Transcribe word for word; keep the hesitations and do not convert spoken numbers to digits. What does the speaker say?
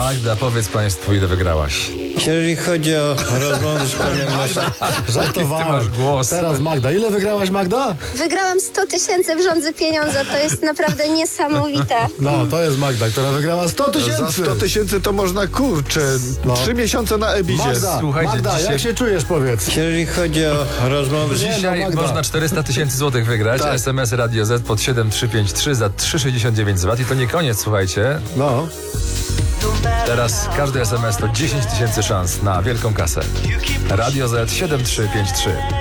Magda, powiedz państwu, ile wygrałaś. Jeżeli chodzi o rozmowy z panem Masza... Ty Żartowałem. masz głos. Teraz Magda. Ile wygrałaś, Magda? Wygrałam sto tysięcy w Rządzy Pieniądze, to jest naprawdę niesamowite. No, to jest Magda, która wygrała sto Za tysięcy. sto tysięcy to można, kurczę, No. trzy miesiące na Ebizie. Magda, Słuchajcie, Magda, dzisiaj- jak się czujesz, powiedz? Jeżeli chodzi o rozmowy z... Nie, no, Dzisiaj Magda. można czterysta tysięcy złotych wygrać. Tak. S M S Radio Z pod siedem trzy pięć trzy za trzy sześćdziesiąt dziewięć złotych. I to nie koniec, słuchajcie. No. Teraz każdy S M S to dziesięć tysięcy szans na wielką kasę. Radio Z siedem trzy pięć trzy.